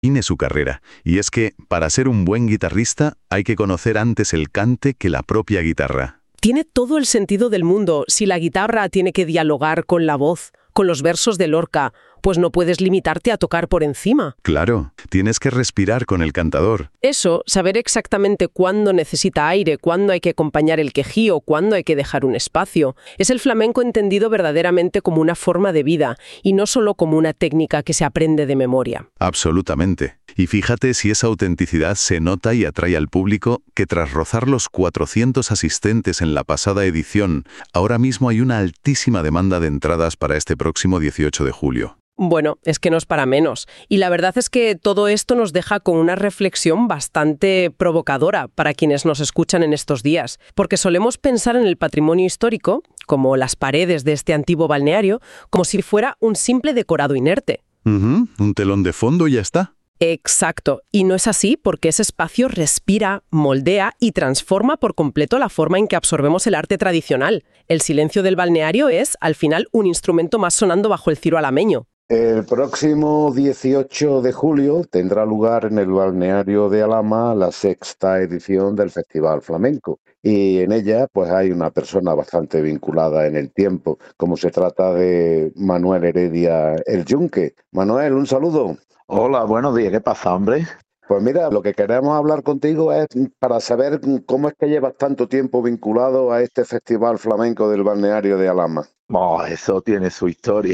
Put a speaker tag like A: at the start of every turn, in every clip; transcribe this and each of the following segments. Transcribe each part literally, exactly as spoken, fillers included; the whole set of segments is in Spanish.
A: Define su carrera, y es que, para ser un buen guitarrista, hay que conocer antes el cante que la propia guitarra.
B: Tiene todo el sentido del mundo si la guitarra tiene que dialogar con la voz, con los versos de Lorca, pues no puedes limitarte a tocar por encima.
A: Claro, tienes que respirar con el cantador.
B: Eso, saber exactamente cuándo necesita aire, cuándo hay que acompañar el quejío, cuándo hay que dejar un espacio, es el flamenco entendido verdaderamente como una forma de vida y no solo como una técnica que se aprende de memoria.
A: Absolutamente. Y fíjate si esa autenticidad se nota y atrae al público, que tras rozar los cuatrocientos asistentes en la pasada edición, ahora mismo hay una altísima demanda de entradas para este próximo dieciocho de julio.
B: Bueno, es que no es para menos. Y la verdad es que todo esto nos deja con una reflexión bastante provocadora para quienes nos escuchan en estos días, porque solemos pensar en el patrimonio histórico, como las paredes de este antiguo balneario, como si fuera un simple decorado inerte.
A: Uh-huh, un telón de fondo y ya está.
B: Exacto, y no es así porque ese espacio respira, moldea y transforma por completo la forma en que absorbemos el arte tradicional. El silencio del balneario es, al final, un instrumento más sonando bajo el ciro alameño.
C: El próximo dieciocho de julio tendrá lugar en el balneario de Alhama la sexta edición del Festival Flamenco. Y en ella pues hay una persona bastante vinculada en el tiempo, como se trata de Manuel Heredia el Yunque. Manuel, un saludo.
D: Hola, buenos días. ¿Qué pasa, hombre?
C: Pues mira, lo que queremos hablar contigo es para saber cómo es que llevas tanto tiempo vinculado a este Festival Flamenco del balneario de Alhama.
D: Oh, eso tiene su historia.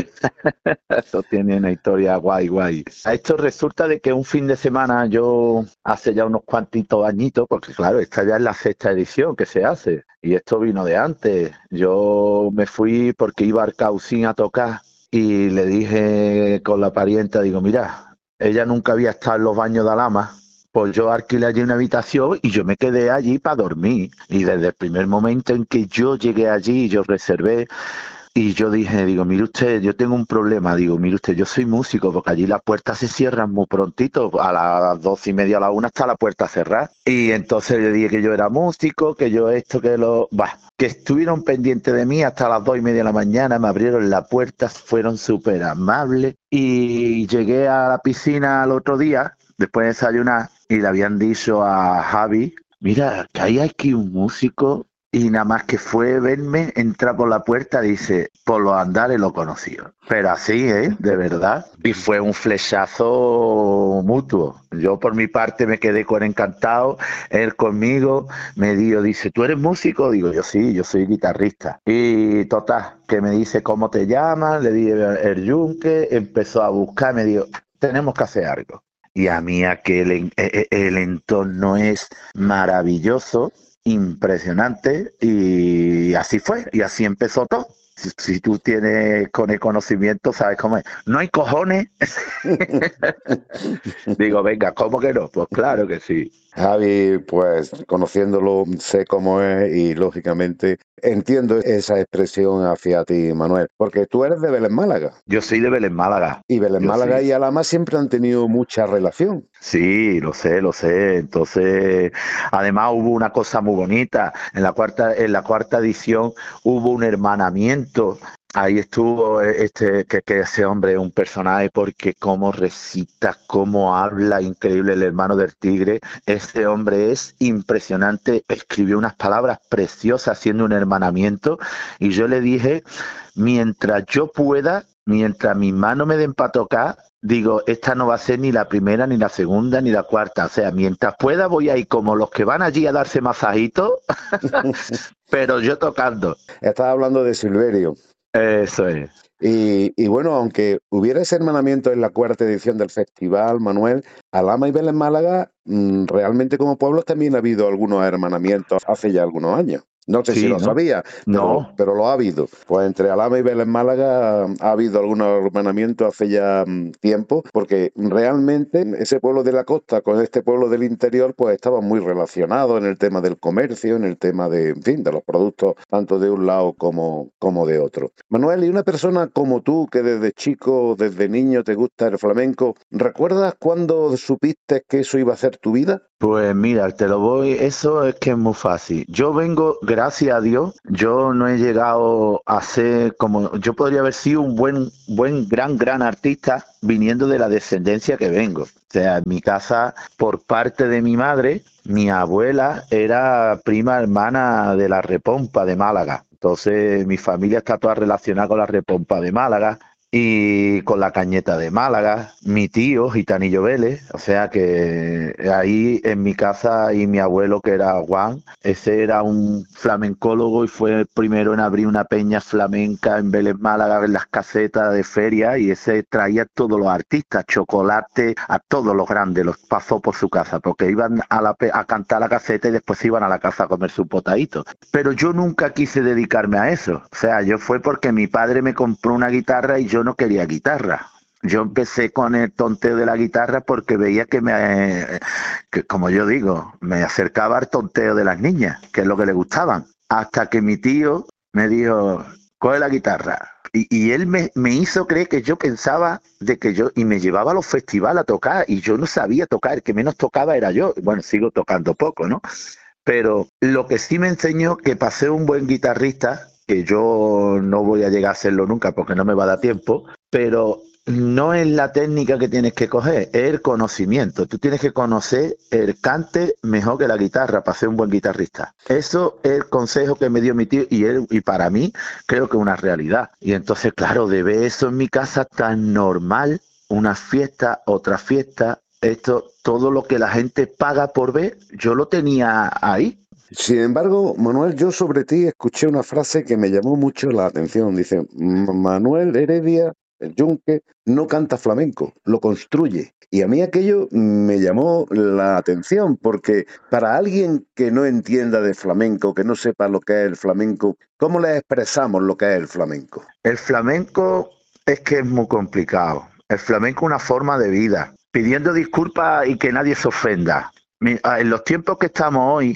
D: Eso tiene una historia guay, guay. Esto resulta de que un fin de semana yo, hace ya unos cuantitos añitos, porque claro, esta ya es la sexta edición que se hace, y esto vino de antes. Yo me fui porque iba al Caucín a tocar y le dije con la parienta, digo, mira, ella nunca había estado en los baños de Alhama. Pues yo alquilé allí una habitación y yo me quedé allí para dormir. Y desde el primer momento en que yo llegué allí, yo reservé. Y yo dije, digo, mire usted, yo tengo un problema, digo, mire usted, yo soy músico, porque allí las puertas se cierran muy prontito, a las doce y media, a la una está la puerta cerrada. Y entonces le dije que yo era músico, que yo esto, que lo... Bah, que estuvieron pendientes de mí hasta las dos y media de la mañana, me abrieron la puerta, fueron súper amables. Y llegué a la piscina al otro día, después de desayunar, y le habían dicho a Javi, mira, que hay aquí un músico. Y nada más que fue verme, entra por la puerta, dice, por los andares lo conoció. Pero así, ¿eh? De verdad. Y fue un flechazo mutuo. Yo por mi parte me quedé con encantado. Él conmigo me dio, dice, ¿tú eres músico? Digo, yo sí, yo soy guitarrista. Y total, que me dice, ¿cómo te llamas? Le dije el Yunque, empezó a buscar, me dijo, tenemos que hacer algo. Y a mí aquel, el, el entorno es maravilloso. Impresionante, y así fue, y así empezó todo. Si, si tú tienes con el conocimiento, sabes cómo es. No hay cojones. Digo, venga, ¿cómo que no? Pues claro que sí.
C: Javi, pues conociéndolo, sé cómo es y lógicamente entiendo esa expresión hacia ti, Manuel, porque tú eres de Vélez Málaga.
D: Yo soy de Vélez Málaga.
C: Y Vélez
D: Yo
C: Málaga
D: sí.
C: y Alhama siempre han tenido mucha relación.
D: Sí, lo sé, lo sé. Entonces, además hubo una cosa muy bonita. En la cuarta, en la cuarta edición hubo un hermanamiento. Ahí estuvo este que, que ese hombre es un personaje porque cómo recita, cómo habla, increíble, el hermano del tigre. Este hombre es impresionante, escribió unas palabras preciosas haciendo un hermanamiento y yo le dije, mientras yo pueda, mientras mis manos me den para tocar, digo, esta no va a ser ni la primera, ni la segunda, ni la cuarta. O sea, mientras pueda voy a ir como los que van allí a darse masajitos, pero yo tocando.
C: Estás hablando de Silverio.
D: Eso es.
C: Y, y bueno, aunque hubiera ese hermanamiento en la cuarta edición del festival, Manuel, Alhama y Vélez Málaga, mmm, realmente como pueblos también ha habido algunos hermanamientos hace ya algunos años. No sé
D: Sí,
C: si lo
D: ¿no?
C: sabía, pero,
D: No.
C: pero lo ha habido. Pues entre Alhama y Vélez Málaga ha habido algunos hermanamientos hace ya um, tiempo, porque realmente ese pueblo de la costa con este pueblo del interior pues estaban muy relacionados en el tema del comercio, en el tema de, en fin, de los productos tanto de un lado como, como de otro. Manuel, y una persona como tú que desde chico, desde niño te gusta el flamenco, ¿recuerdas cuándo supiste que eso iba a ser tu vida?
D: Pues mira, te lo voy, eso es que es muy fácil. Yo vengo, gracias a Dios, yo no he llegado a ser como, yo podría haber sido un buen, buen, gran, gran artista viniendo de la descendencia que vengo. O sea, en mi casa, por parte de mi madre, mi abuela era prima hermana de la Repompa de Málaga. Entonces, mi familia está toda relacionada con la Repompa de Málaga y con la Cañeta de Málaga, mi tío, Gitanillo Vélez, o sea que ahí en mi casa y mi abuelo que era Juan, ese era un flamencólogo y fue el primero en abrir una peña flamenca en Vélez, Málaga, en las casetas de feria y ese traía a todos los artistas, Chocolate, a todos los grandes, los pasó por su casa, porque iban a, la, a cantar la caseta y después iban a la casa a comer su potadito. Pero yo nunca quise dedicarme a eso, o sea, yo fue porque mi padre me compró una guitarra y yo Yo no quería guitarra. Yo empecé con el tonteo de la guitarra porque veía que me, que como yo digo, me acercaba al tonteo de las niñas, que es lo que le gustaban. Hasta que mi tío me dijo, coge la guitarra. Y, y él me, me hizo creer que yo pensaba de que yo, y me llevaba a los festivales a tocar, y yo no sabía tocar, el que menos tocaba era yo. Bueno, sigo tocando poco, ¿no? Pero lo que sí me enseñó que para ser un buen guitarrista, que yo no voy a llegar a hacerlo nunca porque no me va a dar tiempo, pero no es la técnica que tienes que coger, es el conocimiento. Tú tienes que conocer el cante mejor que la guitarra para ser un buen guitarrista. Eso es el consejo que me dio mi tío y él, y para mí creo que es una realidad. Y entonces, claro, de ver eso en mi casa tan normal, una fiesta, otra fiesta, esto, todo lo que la gente paga por ver, yo lo tenía ahí.
C: Sin embargo, Manuel, yo sobre ti escuché una frase que me llamó mucho la atención. Dice, Manuel Heredia, el Yunque, no canta flamenco, lo construye. Y a mí aquello me llamó la atención, porque para alguien que no entienda de flamenco, que no sepa lo que es el flamenco, ¿cómo le expresamos lo que es el flamenco?
D: El flamenco es que es muy complicado. El flamenco es una forma de vida, pidiendo disculpas y que nadie se ofenda. En los tiempos que estamos hoy,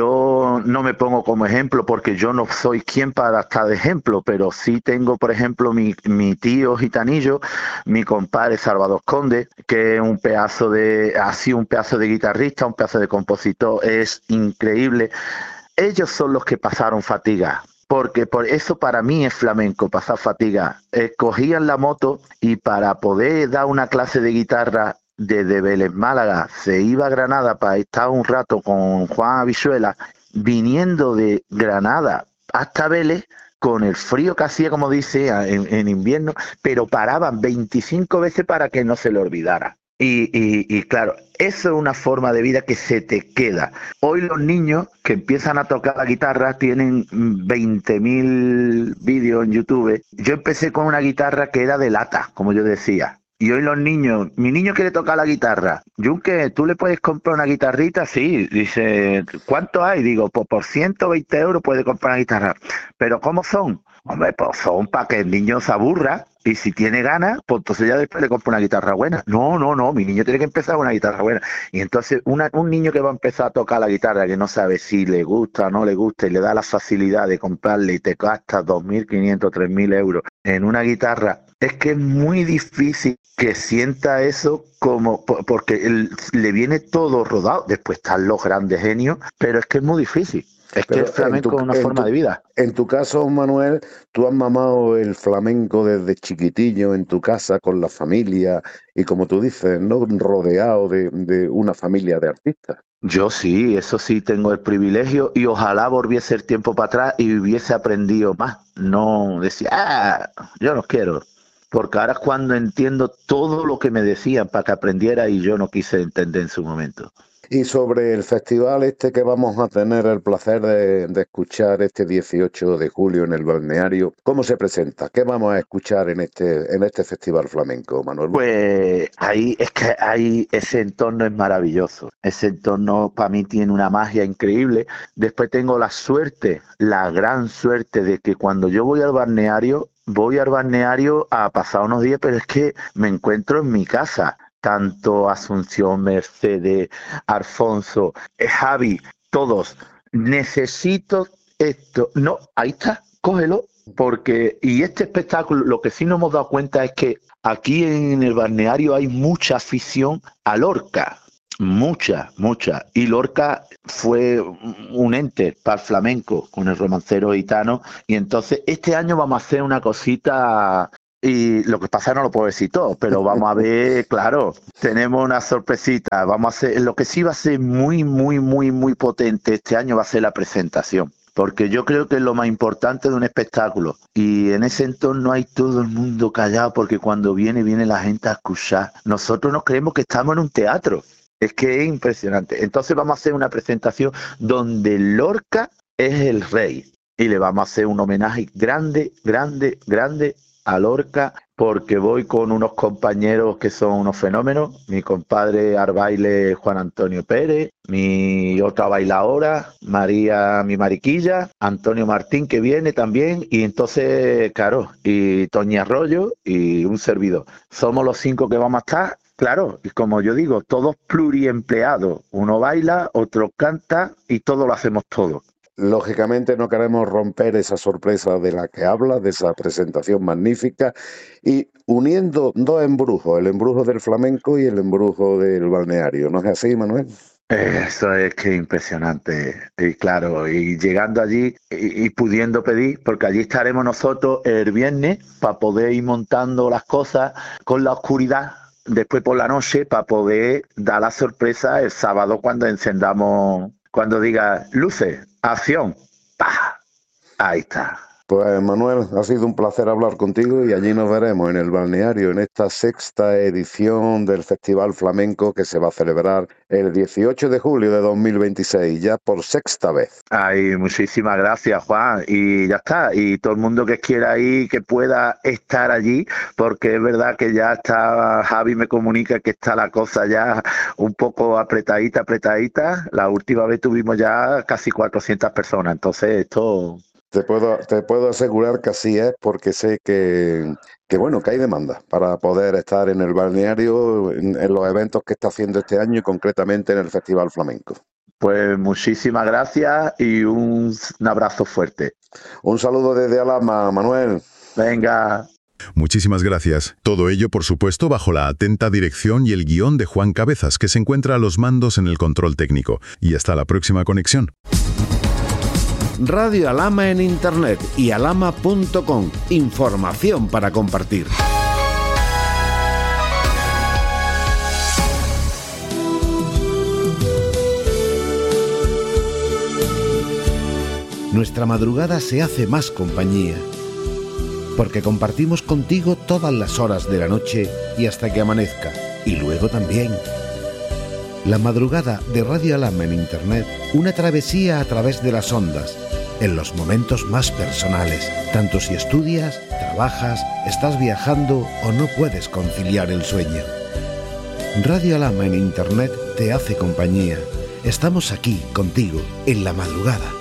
D: yo no me pongo como ejemplo porque yo no soy quien para estar de ejemplo, pero sí tengo, por ejemplo, mi, mi tío Gitanillo, mi compadre Salvador Conde, que es un pedazo de, ha sido un pedazo de guitarrista, un pedazo de compositor, es increíble. Ellos son los que pasaron fatiga. Porque por eso para mí es flamenco, pasar fatiga. Eh, cogían la moto y para poder dar una clase de guitarra desde Vélez, Málaga, se iba a Granada para estar un rato con Juan Avisuela, viniendo de Granada hasta Vélez, con el frío que hacía, como dice, en, en invierno, pero paraban veinticinco veces para que no se le olvidara. Y, y, y claro, eso es una forma de vida que se te queda. Hoy los niños que empiezan a tocar la guitarra tienen veinte mil vídeos en YouTube. Yo empecé con una guitarra que era de lata, como yo decía. Y hoy los niños, mi niño quiere tocar la guitarra. Yunque, ¿tú le puedes comprar una guitarrita? Sí. Dice, ¿cuánto hay? Digo, pues por ciento veinte euros puede comprar una guitarra. ¿Pero cómo son? Hombre, pues son para que el niño se aburra. Y si tiene ganas, pues entonces ya después le compra una guitarra buena. No, no, no, mi niño tiene que empezar con una guitarra buena. Y entonces una, un niño que va a empezar a tocar la guitarra, que no sabe si le gusta o no le gusta, y le da la facilidad de comprarle y te gasta dos mil quinientos, tres mil euros en una guitarra, es que es muy difícil que sienta eso como, porque él, le viene todo rodado. Después están los grandes genios, pero es que es muy difícil. Es
C: Pero
D: que el flamenco
C: tu,
D: es una forma
C: tu,
D: de vida.
C: En tu caso, Manuel, tú has mamado el flamenco desde chiquitillo en tu casa con la familia y, como tú dices, ¿no? Rodeado de, de una familia de artistas.
D: Yo sí, eso sí, tengo el privilegio y ojalá volviese el tiempo para atrás y hubiese aprendido más. No decía, ah, yo no quiero. Porque ahora es cuando entiendo todo lo que me decían para que aprendiera y yo no quise entender en su momento.
C: Y sobre el festival este que vamos a tener el placer de, de escuchar este dieciocho de julio en el balneario, ¿cómo se presenta? ¿Qué vamos a escuchar en este, en este festival flamenco, Manuel?
D: Pues ahí es que ahí ese entorno es maravilloso. Ese entorno para mí tiene una magia increíble. Después tengo la suerte, la gran suerte de que cuando yo voy al balneario, voy al balneario a pasar unos días, pero es que me encuentro en mi casa. Tanto Asunción, Mercedes, Alfonso, Javi, todos. Necesito esto. No, ahí está, cógelo. Porque, y este espectáculo, lo que sí nos hemos dado cuenta es que aquí en el balneario hay mucha afición a Lorca. Muchas, muchas. Y Lorca fue un ente para el flamenco con el romancero gitano. Y entonces este año vamos a hacer una cosita, y lo que pasa no lo puedo decir todo, pero vamos a ver, claro, tenemos una sorpresita. Vamos a hacer, lo que sí va a ser muy, muy, muy, muy potente este año va a ser la presentación. Porque yo creo que es lo más importante de un espectáculo. Y en ese entorno hay todo el mundo callado, porque cuando viene, viene la gente a escuchar. Nosotros nos creemos que estamos en un teatro. Es que es impresionante. Entonces vamos a hacer una presentación donde Lorca es el rey. Y le vamos a hacer un homenaje grande, grande, grande a Lorca, porque voy con unos compañeros que son unos fenómenos. Mi compadre Arbaile Juan Antonio Pérez, mi otra bailadora, María, mi mariquilla, Antonio Martín, que viene también, y entonces, claro, y Toñi Arroyo y un servidor. Somos los cinco que vamos a estar. Claro, y como yo digo, todos pluriempleados. Uno baila, otro canta y todo lo hacemos todo.
C: Lógicamente no queremos romper esa sorpresa de la que habla, de esa presentación magnífica, y uniendo dos embrujos, el embrujo del flamenco y el embrujo del balneario. ¿No es así, Manuel?
D: Eso es que impresionante. Y claro, y llegando allí y, y pudiendo pedir, porque allí estaremos nosotros el viernes para poder ir montando las cosas con la oscuridad. Después por la noche para poder dar la sorpresa el sábado cuando encendamos, cuando diga luces, acción, ¡pah! Ahí está.
C: Pues Manuel, ha sido un placer hablar contigo y allí nos veremos en el balneario en esta sexta edición del Festival Flamenco que se va a celebrar el dieciocho de julio de dos mil veintiséis, ya por sexta vez.
D: Ay, muchísimas gracias, Juan, y ya está, y todo el mundo que quiera ir, que pueda estar allí, porque es verdad que ya está, Javi me comunica que está la cosa ya un poco apretadita, apretadita. La última vez tuvimos ya casi cuatrocientas personas, entonces esto...
C: Te puedo, te puedo asegurar que así es, porque sé que, que bueno, que hay demanda para poder estar en el balneario, en, en los eventos que está haciendo este año y concretamente en el Festival Flamenco.
D: Pues muchísimas gracias y un, un abrazo fuerte.
C: Un saludo desde Alhama, Manuel.
D: Venga.
A: Muchísimas gracias. Todo ello, por supuesto, bajo la atenta dirección y el guión de Juan Cabezas, que se encuentra a los mandos en el control técnico. Y hasta la próxima conexión.
E: Radio Alhama en Internet y alhama punto com. Información para compartir. Nuestra madrugada se hace más compañía, porque compartimos contigo todas las horas de la noche y hasta que amanezca, y luego también. La madrugada de Radio Alhama en Internet, una travesía a través de las ondas, en los momentos más personales, tanto si estudias, trabajas, estás viajando o no puedes conciliar el sueño. Radio Alhama en Internet te hace compañía. Estamos aquí contigo en la madrugada.